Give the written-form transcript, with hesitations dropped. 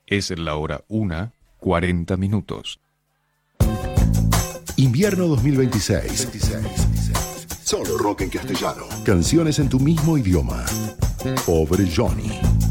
Es la hora 1:40. Invierno 2026. Solo rock en castellano. Canciones en tu mismo idioma. Pobre Johnny.